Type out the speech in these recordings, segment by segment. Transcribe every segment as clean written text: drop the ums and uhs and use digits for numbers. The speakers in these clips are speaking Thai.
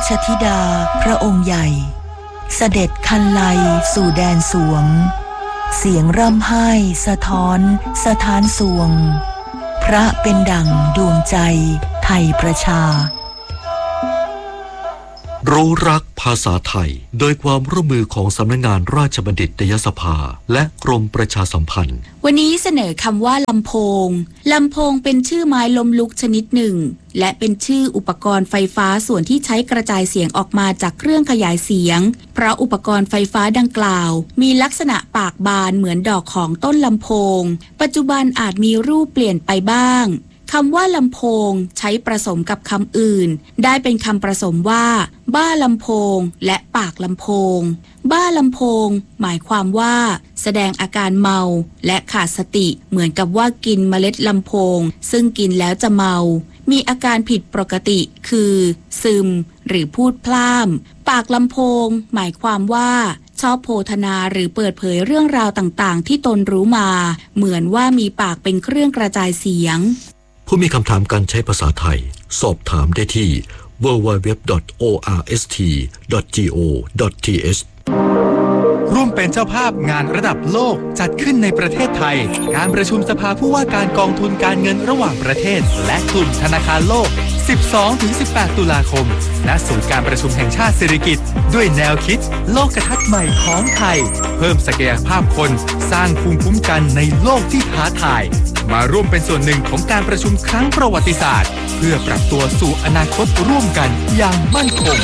ชธิดาพระองค์ใหญ่เสด็จคันไลสู่แดนสวงเสียงร่ำไห้สะท้อนสถานสวงพระเป็นดั่งดวงใจไทยประชารู้รักภาษาไทยโดยความร่วมมือของสำนักงานราชบัณฑิตยสภาและกรมประชาสัมพันธ์วันนี้เสนอคำว่าลำโพงลำโพงเป็นชื่อไม้ล้มลุกชนิดหนึ่งและเป็นชื่ออุปกรณ์ไฟฟ้าส่วนที่ใช้กระจายเสียงออกมาจากเครื่องขยายเสียงเพราะอุปกรณ์ไฟฟ้าดังกล่าวมีลักษณะปากบานเหมือนดอกของต้นลำโพงปัจจุบันอาจมีรูปเปลี่ยนไปบ้างคำว่าลำโพงใช้ผสมกับคำอื่นได้เป็นคำผสมว่าบ้าลำโพงและปากลำโพงบ้าลำโพงหมายความว่าแสดงอาการเมาและขาดสติเหมือนกับว่ากินเมล็ดลำโพงซึ่งกินแล้วจะเมามีอาการผิดปกติคือซึมหรือพูดพล่ามปากลำโพงหมายความว่าชอบโพธนาหรือเปิดเผยเรื่องราวต่างๆที่ตนรู้มาเหมือนว่ามีปากเป็นเครื่องกระจายเสียงผู้มีคำถามการใช้ภาษาไทยสอบถามได้ที่ www.orst.go.th ร่วมเป็นเจ้าภาพงานระดับโลกจัดขึ้นในประเทศไทยการประชุมสภาผู้ว่าการกองทุนการเงินระหว่างประเทศและกลุ่มธนาคารโลก 12-18 ตุลาคมณศูนย์การประชุมแห่งชาติสิริกิติ์ด้วยแนวคิดโลกทัศน์ใหม่ของไทยเพิ่มศักยภาพคนสร้างภูมิคุ้มกันในโลกที่ท้าทายมาร่วมเป็นส่วนหนึ่งของการประชุมครั้งประวัติศาสตร์เพื่อปรับตัวสู่อนาคตร่วมกันอย่างมั่นคง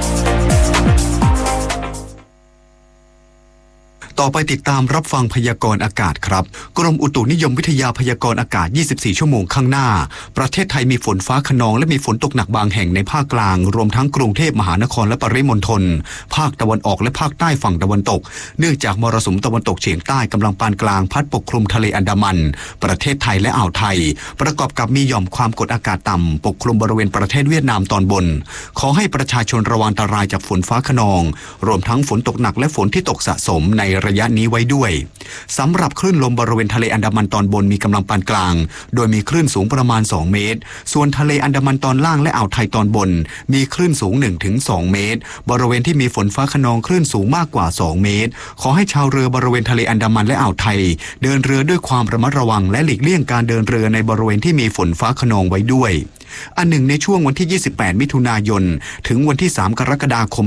ต่อไปติดตามรับฟังพยากรณ์อากาศครับกรมอุตุนิยมวิทยาพยากรณ์อากาศ24ชั่วโมงข้างหน้าประเทศไทยมีฝนฟ้าคะนองและมีฝนตกหนักบางแห่งในภาคกลางรวมทั้งกรุงเทพมหานครและปริมณฑลภาคตะวันออกและภาคใต้ฝั่งตะวันตกเนื่องจากมรสุมตะวันตกเฉียงใต้กำลังปานกลางพัดปกคลุมทะเลอันดามันประเทศไทยและอ่าวไทยประกอบกับมีหย่อมความกดอากาศต่ำปกคลุมบริเวณประเทศเวียดนามตอนบนขอให้ประชาชนระวังอันตรายจากฝนฟ้าคะนองรวมทั้งฝนตกหนักและฝนที่ตกสะสมในระยะนี้ไว้ด้วยสำหรับคลื่นลมบริเวณทะเลอันดามันตอนบนมีกำลังปานกลางโดยมีคลื่นสูงประมาณ2เมตรส่วนทะเลอันดามันตอนล่างและอ่าวไทยตอนบนมีคลื่นสูง 1-2 เมตรบริเวณที่มีฝนฟ้าคะนองคลื่นสูงมากกว่า2เมตรขอให้ชาวเรือบริเวณทะเลอันดามันและอ่าวไทยเดินเรือด้วยความระมัดระวังและหลีกเลี่ยงการเดินเรือในบริเวณที่มีฝนฟ้าคะนองไว้ด้วยอันหนึ่งในช่วงวันที่28มิถุนายนถึงวันที่3กรกฎาคม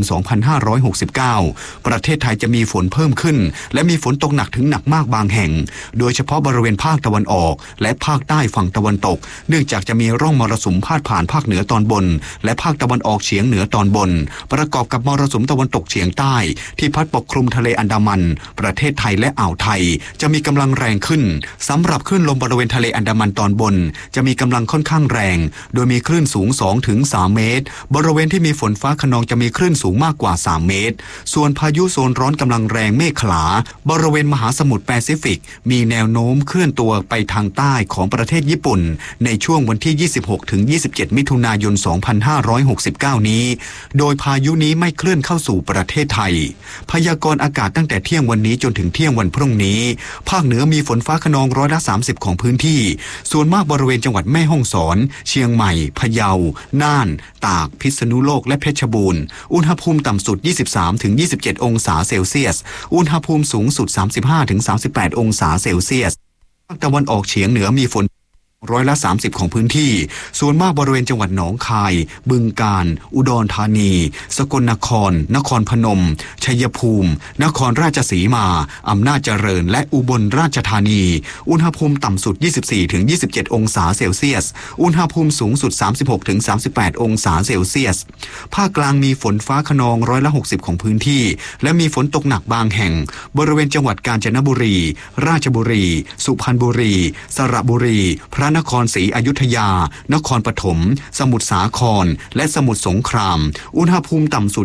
2569ประเทศไทยจะมีฝนเพิ่มขึ้นและมีฝนตกหนักถึงหนักมากบางแห่งโดยเฉพาะบริเวณภาคตะวันออกและภาคใต้ฝั่งตะวันตกเนื่องจากจะมีร่องมรสุมพาดผ่านภาคเหนือตอนบนและภาคตะวันออกเฉียงเหนือตอนบนประกอบกับมรสุมตะวันตกเฉียงใต้ที่พัดปกคลุมทะเลอันดามันประเทศไทยและอ่าวไทยจะมีกำลังแรงขึ้นสำหรับคลื่นลมบริเวณทะเลอันดามันตอนบนจะมีกำลังค่อนข้างแรงโดยมีคลื่นสูง 2-3 เมตรบริเวณที่มีฝนฟ้าคะนองจะมีคลื่นสูงมากกว่า3เมตรส่วนพายุโซนร้อนกำลังแรงเมฆขลาบริเวณมหาสมุทรแปซิฟิกมีแนวโน้มเคลื่อนตัวไปทางใต้ของประเทศญี่ปุ่นในช่วงวันที่ 26-27 มิถุนายน 2569 นี้โดยพายุนี้ไม่เคลื่อนเข้าสู่ประเทศไทยพยากรณ์อากาศตั้งแต่เที่ยงวันนี้จนถึงเที่ยงวันพรุ่งนี้ภาคเหนือมีฝนฟ้าคะนอง30%ของพื้นที่ส่วนมากบริเวณจังหวัดแม่ฮ่องสอนเชียงใหม่พะเยาน่านตากพิษณุโลกและเพชรบูรณ์อุณหภูมิต่ำสุด 23-27 องศาเซลเซียสอุณหภูมิสูงสุด 35-38 องศาเซลเซียสภาคตะวันออกเฉียงเหนือมีฝน30%ของพื้นที่ส่วนมากบริเวณจังหวัดหนองคายบึงกาฬอุดรธานีสกลนครนครพนมชัยภูมินครราชสีมาอำนาจเจริญและอุบลราชธานีอุณหภูมิต่ำสุด 24-27 องศาเซลเซียสอุณหภูมิสูงสุด 36-38 องศาเซลเซียสภาคกลางมีฝนฟ้าคะนอง60%ของพื้นที่และมีฝนตกหนักบางแห่งบริเวณจังหวัดกาญจนบุรีราชบุรีสุพรรณบุรีสระบุรีพระนครศรีอยุธยานครปฐมสมุทรสาครและสมุทรสงครามอุณหภูมิต่ำสุด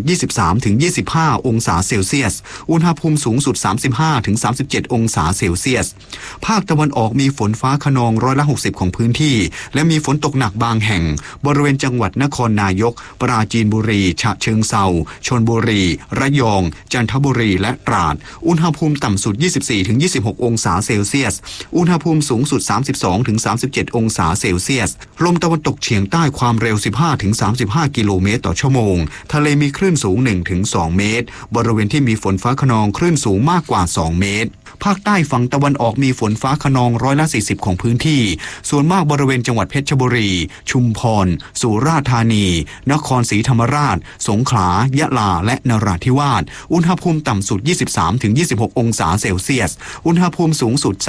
23-25 องศาเซลเซียสอุณหภูมิสูงสุด 35-37 องศาเซลเซียสภาคตะวันออกมีฝนฟ้าคะนอง60%ของพื้นที่และมีฝนตกหนักบางแห่งบริเวณจังหวัดนครนายกปราจีนบุรีฉะเชิงเทราชลบุรีระยองจันทบุรีและตราดอุณหภูมิต่ำสุด 24-26 องศาเซลเซียสอุณหภูมิสูงสุด 32-37 30-37 องศาเซลเซียสลมตะวันตกเฉียงใต้ความเร็ว 15-35 กิโลเมตรต่อชั่วโมงทะเลมีคลื่นสูง 1-2 เมตรบริเวณที่มีฝนฟ้าคะนองคลื่นสูงมากกว่า 2 เมตรภาคใต้ฝั่งตะวันออกมีฝนฟ้าคะนอง40%ของพื้นที่ส่วนมากบริเวณจังหวัดเพชรบุรีชุมพรสุราษฎร์ธานีนครศรีธรรมราชสงขลายะลาและนราธิวาสอุณหภูมิต่ำสุด 23-26 องศาเซลเซียสอุณหภูมิสูงสุด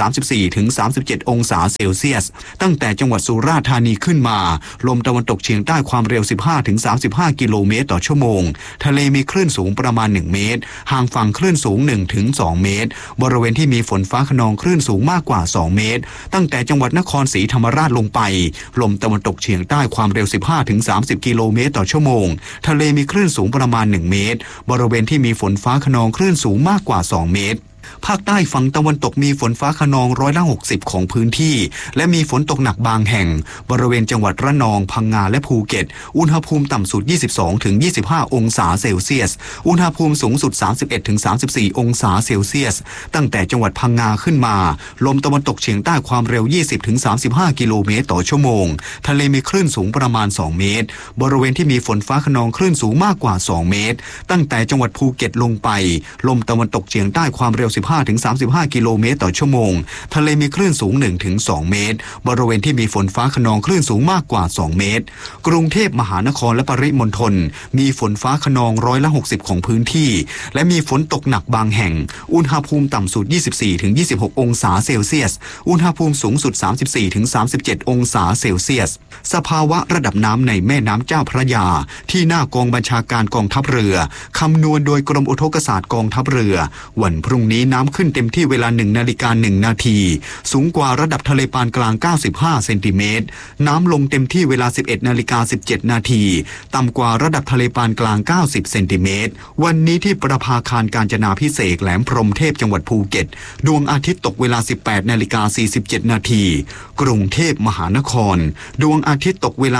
34-37 องศาเซลเซียสตั้งแต่จังหวัดสุราษฎร์ธานีขึ้นมาลมตะวันตกเฉียงใต้ความเร็ว 15-35 กิโลเมตรต่อชั่วโมงทะเลมีคลื่นสูงประมาณ 1 เมตรห่างฝั่งคลื่นสูง 1-2 เมตรบริเวณที่มีฝนฟ้าคะนองคลื่นสูงมากกว่า 2 เมตรตั้งแต่จังหวัดนครศรีธรรมราชลงไปลมตะวันตกเฉียงใต้ความเร็ว 15-30 กิโลเมตรต่อชั่วโมงทะเลมีคลื่นสูงประมาณ 1 เมตรบริเวณที่มีฝนฟ้าคะนองคลื่นสูงมากกว่า 2 เมตรภาคใต้ฝั่งตะวันตกมีฝนฟ้าคะนอง60%ของพื้นที่และมีฝนตกหนักบางแห่งบริเวณจังหวัดระนองพังงาและภูเก็ตอุณหภูมิต่ำสุด 22-25 องศาเซลเซียสอุณหภูมิสูงสุด 31-34 องศาเซลเซียสตั้งแต่จังหวัดพังงาขึ้นมาลมตะวันตกเฉียงใต้ความเร็ว 20-35 กิโลเมตรต่อชั่วโมงทะเลมีคลื่นสูงประมาณ 2 เมตรบริเวณที่มีฝนฟ้าคะนองคลื่นสูงมากกว่า 2 เมตรตั้งแต่จังหวัดภูเก็ตลงไปลมตะวันตกเฉียงใต้ความเร็ว15-35 กิโลเมตรต่อชั่วโมงทะเลมีคลื่นสูง 1-2 เมตรบริเวณที่มีฝนฟ้าคะนองคลื่นสูงมากกว่า 2 เมตรกรุงเทพมหานครและปริมณฑลมีฝนฟ้าคะนอง60%ของพื้นที่และมีฝนตกหนักบางแห่งอุณหภูมิต่ำสุด 24-26 องศาเซลเซียสอุณหภูมิสูงสุด 34-37 องศาเซลเซียสสภาวะระดับน้ำในแม่น้ำเจ้าพระยาที่หน้ากองบัญชาการกองทัพเรือคำนวณโดยกรมอุทกศาสตร์กองทัพเรือวันพรุ่งนี้น้ำขึ้นเต็มที่เวลา 1:01 นาทีสูงกว่าระดับทะเลปานกลาง95เซนติเมตรน้ำลงเต็มที่เวลา 11:17 นาทีต่ำกว่าระดับทะเลปานกลาง90เซนติเมตรวันนี้ที่ประภาคารกาญจนาภิเษกแหลมพรหมเทพจังหวัดภูเก็ตดวงอาทิตย์ตกเวลา 18:47 นาทีกรุงเทพมหานครดวงอาทิตย์ตกเวลา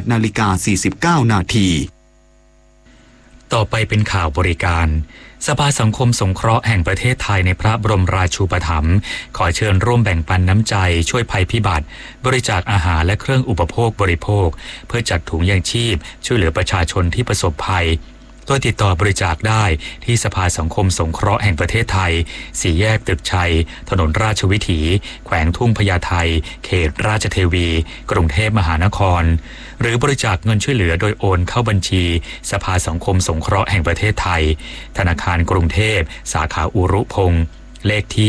18:49 นาทีต่อไปเป็นข่าวบริการสภาสังคมสงเคราะห์แห่งประเทศไทยในพระบรมราชูปถัมภ์ขอเชิญร่วมแบ่งปันน้ำใจช่วยภัยพิบัติบริจาคอาหารและเครื่องอุปโภคบริโภคเพื่อจัดถุงยางชีพช่วยเหลือประชาชนที่ประสบภัยโดยติดต่อบริจาคได้ที่สภาสังคมสงเคราะห์แห่งประเทศไทย4 แยกตึกชัยถนนราชวิถีแขวงทุ่งพญาไทเขตราชเทวีกรุงเทพมหานครหรือบริจาคเงินช่วยเหลือโดยโอนเข้าบัญชีสภาสังคมสงเคราะห์แห่งประเทศไทยธนาคารกรุงเทพสาขาอุรุพงษ์เลขที่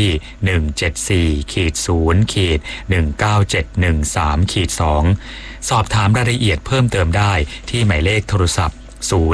174-0-19713-2 สอบถามรายละเอียดเพิ่มเติมได้ที่หมายเลขโทรศัพท์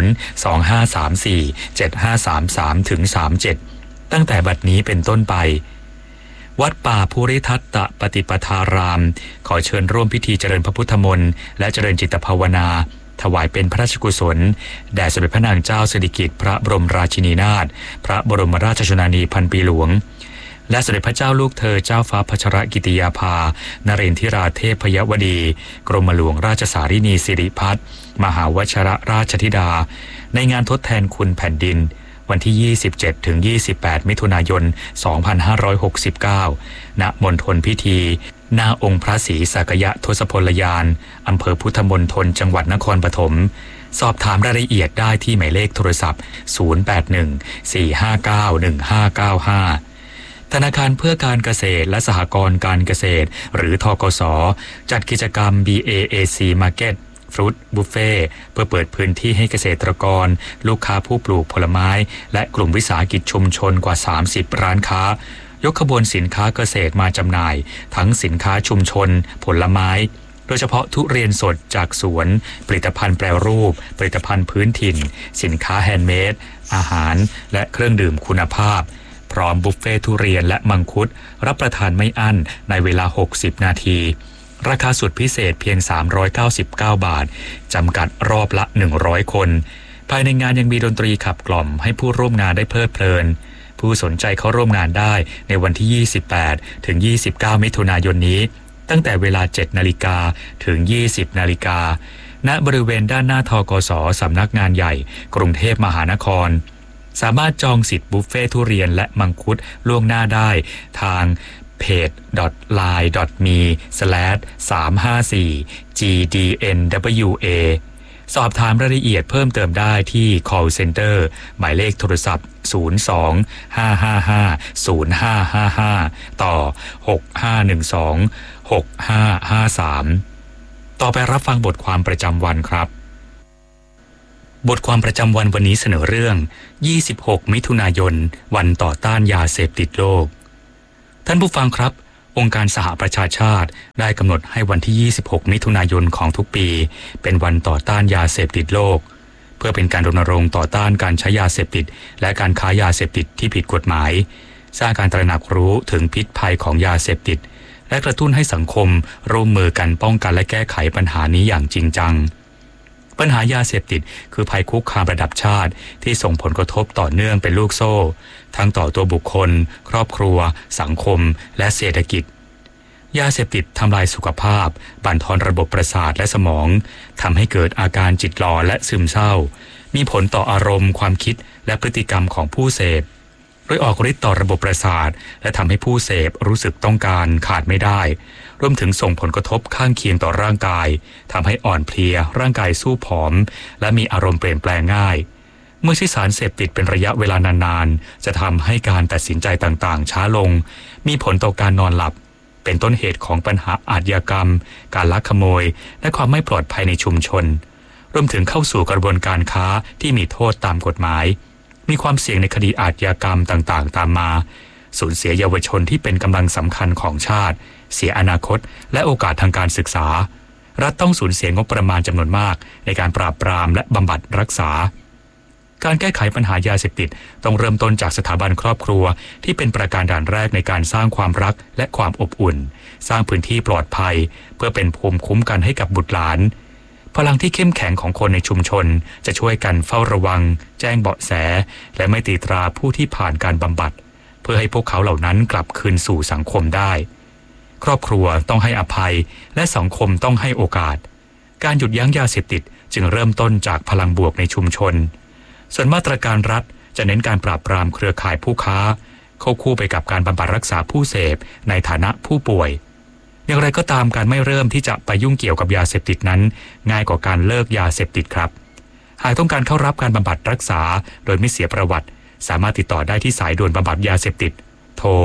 025347533-37ตั้งแต่บัดนี้เป็นต้นไปวัดป่าภูริทัตตปฏิปทารามขอเชิญร่วมพิธีเจริญพระพุทธมนต์และเจริญจิตภาวนาถวายเป็นพระราชกุศลแด่สมเด็จพระนางเจ้าสิริกิติ์พระบรมราชินีนาถพระบรมราชชนนีพันปีหลวงและสมเด็จพระเจ้าลูกเธอเจ้าฟ้าพัชรกิติยาภานเรนทิราเทพยวดีกรมหลวงราชสารินีสิริพัฒน์มหาวชิรราชธิดาในงานทดแทนคุณแผ่นดินวันที่ 27-28 มิถุนายน 2569 ณ มณฑลพิธีหน้าองค์พระศรีสักยะทศพลยานอำเภอพุทธมณฑลจังหวัดนครปฐมสอบถามรายละเอียดได้ที่หมายเลขโทรศัพท์ 081-459-1595 ธนาคารเพื่อการเกษตรและสหกรณ์การเกษตรหรือธกส.จัดกิจกรรม BAAC Market Fruit Buffet เพื่อเปิดพื้นที่ให้เกษตรกรลูกค้าผู้ปลูกผลไม้และกลุ่มวิสาหกิจชุมชนกว่า30ร้านค้ายกขบวนสินค้าเกษตรมาจำหน่ายทั้งสินค้าชุมชนผลไม้โดยเฉพาะทุเรียนสดจากสวนผลิตภัณฑ์แปรรูปผลิตภัณฑ์พื้นถิ่นสินค้าแฮนด์เมดอาหารและเครื่องดื่มคุณภาพพร้อมบุฟเฟ่ทุเรียนและมังคุดรับประทานไม่อั้นในเวลา60นาทีราคาสุดพิเศษเพียง399 บาทจำกัดรอบละ100คนภายในงานยังมีดนตรีขับกล่อมให้ผู้ร่วมงานได้เพลิดเพลินผู้สนใจเข้าร่วมงานได้ในวันที่28ถึง29มิถุนายนนี้ตั้งแต่เวลา 7:00 นถึง 20:00 นณบริเวณด้านหน้าธกส.สำนักงานใหญ่กรุงเทพมหานครสามารถจองสิทธิ์บุฟเฟ่ทุเรียนและมังคุดล่วงหน้าได้ทางเพ webpage.line.me/354gdnwa สอบถามรายละเอียดเพิ่มเติมได้ที่ call center หมายเลขโทรศัพท์02-555-0555 ต่อ 6512-6553 ต่อไปรับฟังบทความประจำวันครับบทความประจำวันวันนี้เสนอเรื่อง26มิถุนายนวันต่อต้านยาเสพติดโลกท่านผู้ฟังครับองค์การสหประชาชาติได้กำหนดให้วันที่26มิถุนายนของทุกปีเป็นวันต่อต้านยาเสพติดโลกเพื่อเป็นการรณรงค์ต่อต้านการใช้ยาเสพติดและการค้ายาเสพติดที่ผิดกฎหมายสร้างการตระหนักรู้ถึงพิษภัยของยาเสพติดและกระตุ้นให้สังคมร่วมมือกันป้องกันและแก้ไขปัญหานี้อย่างจริงจังปัญหายาเสพติดคือภัยคุกคามระดับชาติที่ส่งผลกระทบต่อเนื่องเป็นลูกโซ่ทั้งต่อตัวบุคคลครอบครัวสังคมและเศรษฐกิจยาเสพติดทำลายสุขภาพบั่นทอนระบบประสาทและสมองทำให้เกิดอาการจิตหลอนและซึมเศร้ามีผลต่ออารมณ์ความคิดและพฤติกรรมของผู้เสพโดยออกฤทธิ์ต่อระบบประสาทและทำให้ผู้เสพรู้สึกต้องการขาดไม่ได้รวมถึงส่งผลกระทบข้างเคียงต่อร่างกายทำให้อ่อนเพลียร่างกายสู้ผอมและมีอารมณ์เปลี่ยนแปลงง่ายเมื่อใช้สารเสพติดเป็นระยะเวลานานๆจะทำให้การตัดสินใจต่างๆช้าลงมีผลต่อการนอนหลับเป็นต้นเหตุของปัญหาอาชญากรรมการลักขโมยและความไม่ปลอดภัยในชุมชนรวมถึงเข้าสู่กระบวนการค้าที่มีโทษตามกฎหมายมีความเสี่ยงในคดีอาชญากรรมต่างๆตามมาสูญเสียเยาวชนที่เป็นกำลังสำคัญของชาติเสียอนาคตและโอกาสทางการศึกษารัฐต้องสูญเสียงบประมาณจำนวนมากในการปราบปรามและบำบัดรักษาการแก้ไขปัญหายาเสพติดต้องเริ่มต้นจากสถาบันครอบครัวที่เป็นประการด่านแรกในการสร้างความรักและความอบอุ่นสร้างพื้นที่ปลอดภัยเพื่อเป็นภูมิคุ้มกันให้กับบุตรหลานพลังที่เข้มแข็งของคนในชุมชนจะช่วยกันเฝ้าระวังแจ้งเบาะแสและไม่ตีตราผู้ที่ผ่านการบำบัดเพื่อให้พวกเขาเหล่านั้นกลับคืนสู่สังคมได้ครอบครัวต้องให้อภัยและสังคมต้องให้โอกาสการหยุดยั้งยาเสพติดจึงเริ่มต้นจากพลังบวกในชุมชนส่วนมาตรการรัฐจะเน้นการปราบปรามเครือข่ายผู้ค้าควบคู่ไปกับการบำบัดรักษาผู้เสพในฐานะผู้ป่วยอย่างไรก็ตามการไม่เริ่มที่จะไปยุ่งเกี่ยวกับยาเสพติดนั้นง่ายกว่าการเลิกยาเสพติดครับหากต้องการเข้ารับการบำบัดรักษาโดยไม่เสียประวัติสามารถติดต่อได้ที่สายด่วนบำบัดยาเสพติดโทร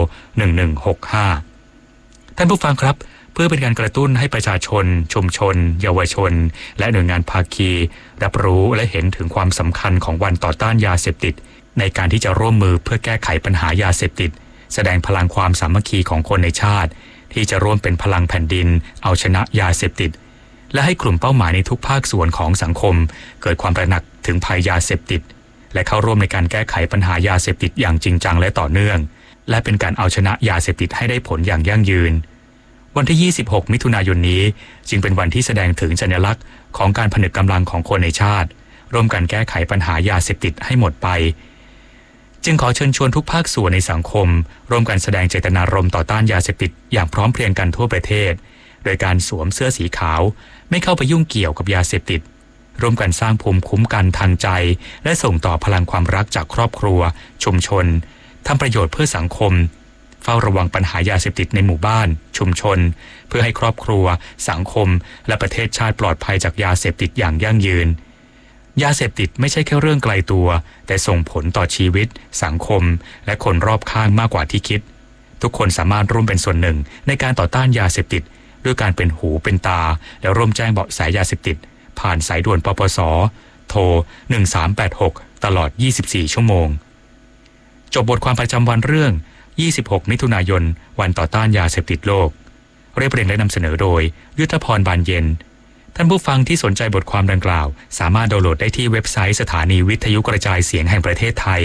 1165ท่านผู้ฟังครับเพื่อเป็นการกระตุ้นให้ประชาชนชุมชนเยาวชนและหน่วยงานภาคีรับรู้และเห็นถึงความสำคัญของวันต่อต้านยาเสพติดในการที่จะร่วมมือเพื่อแก้ไขปัญหายาเสพติดแสดงพลังความสามัคคีของคนในชาติที่จะร่วมเป็นพลังแผ่นดินเอาชนะยาเสพติดและให้กลุ่มเป้าหมายในทุกภาคส่วนของสังคมเกิดความตระหนักถึงภัยยาเสพติดและเข้าร่วมในการแก้ไขปัญหายาเสพติดอย่างจริงจังและต่อเนื่องและเป็นการเอาชนะยาเสพติดให้ได้ผลอย่างยั่งยืนวันที่26มิถุนายนนี้จึงเป็นวันที่แสดงถึงสัญลักษณ์ของการผนึกกำลังของคนในชาติร่วมกันแก้ไขปัญหายาเสพติดให้หมดไปจึงขอเชิญชวนทุกภาคส่วนในสังคมร่วมกันแสดงเจตนารมณ์ต่อต้านยาเสพติดอย่างพร้อมเพรียงกันทั่วประเทศโดยการสวมเสื้อสีขาวไม่เข้าไปยุ่งเกี่ยวกับยาเสพติดร่วมกันสร้างภูมิคุ้มกันทางใจและส่งต่อพลังความรักจากครอบครัวชุมชนทำประโยชน์เพื่อสังคมเฝ้าระวังปัญหายาเสพติดในหมู่บ้านชุมชนเพื่อให้ครอบครัวสังคมและประเทศชาติปลอดภัยจากยาเสพติดอย่างยั่งยืนยาเสพติดไม่ใช่แค่เรื่องไกลตัวแต่ส่งผลต่อชีวิตสังคมและคนรอบข้างมากกว่าที่คิดทุกคนสามารถร่วมเป็นส่วนหนึ่งในการต่อต้านยาเสพติดด้วยการเป็นหูเป็นตาและร่วมแจ้งเบาะแสยาเสพติดผ่านสายด่วนปปส.โทร1386ตลอด24ชั่วโมงจบบทความประจำวันเรื่อง26มิถุนายนวันต่อต้านยาเสพติดโลกเรียบเรียงและนำเสนอโดยยุทธพรบานเย็นท่านผู้ฟังที่สนใจบทความดังกล่าวสามารถดาวน์โหลดได้ที่เว็บไซต์สถานีวิทยุกระจายเสียงแห่งประเทศไทย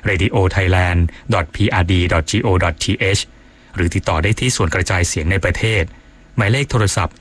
radiothailand.prd.go.th หรือติดต่อได้ที่ส่วนกระจายเสียงในประเทศหมายเลขโทรศัพท์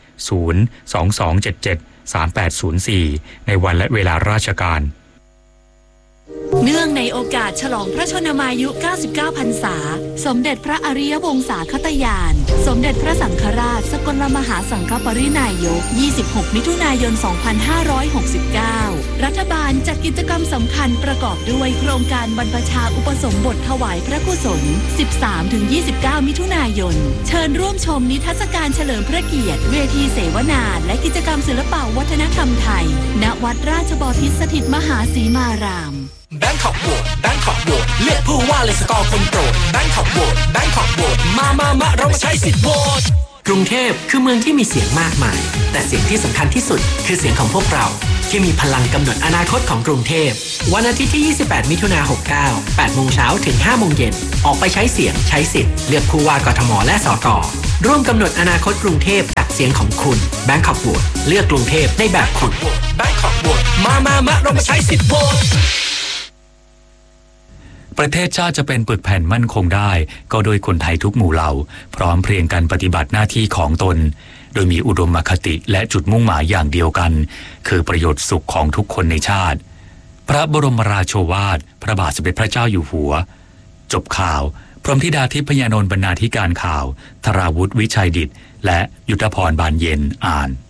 022773804ในวันและเวลาราชการเนื่องในโอกาสฉลองพระชนมายุ 99 พรรษาสมเด็จพระอริยวงศาคตยานสมเด็จพระสังฆราชสกลมหาสังฆปรินายก 26 มิถุนายน 2569 รัฐบาลจัดกิจกรรมสำคัญประกอบด้วยโครงการบรรพชาอุปสมบทถวายพระกุศล 13-29 มิถุนายนเชิญร่วมชมนิทรรศการเฉลิมพระเกียรติเวทีเสวนาและกิจกรรมศิลปวัฒนธรรมไทยณวัดราชบพิตรสถิตมหาสีมารามแบงคอกโหวตแบงคอกโหวตเลือกผู้ว่าเลยสกอร์คนโปรดแบงคอกโหวตแบงคอกโหวตมาเรามาใช้สิทธิ์โหวตกรุงเทพคือเมืองที่มีเสียงมากมายแต่เสียงที่สำคัญที่สุดคือเสียงของพวกเราที่มีพลังกำหนดอนาคตของกรุงเทพวันอาทิตย์ที่ 28 มิถุนายน 69 8 โมงเช้าถึง 5 โมงเย็นออกไปใช้เสียงใช้สิทธิ์เลือกผู้ว่ากทมและสกร่วมกำหนดอนาคตกรุงเทพจากเสียงของคุณแบงคอกโหวตเลือกกรุงเทพในแบบคุณแบงคอกโหวตมาเรามาใช้สิทธิ์โหวตประเทศชาติจะเป็นปึกแผ่นมั่นคงได้ก็โดยคนไทยทุกหมู่เหล่าพร้อมเพรียงกันปฏิบัติหน้าที่ของตนโดยมีอุดมคติและจุดมุ่งหมายอย่างเดียวกันคือประโยชน์สุขของทุกคนในชาติพระบรมราโชวาทพระบาทสมเด็จพระเจ้าอยู่หัวจบข่าวพรหมธิดาทิพยานนท์บรรณาธิการข่าวธราวุฒิวิชัยดิษฐ์และยุทธพรบานเย็นอ่าน